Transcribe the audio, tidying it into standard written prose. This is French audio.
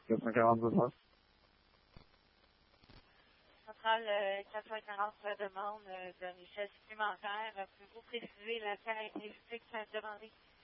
442 heures. Centrale 440 sur la demande d'un échelle supplémentaire. Pouvez-vous préciser la caractéristique demandée?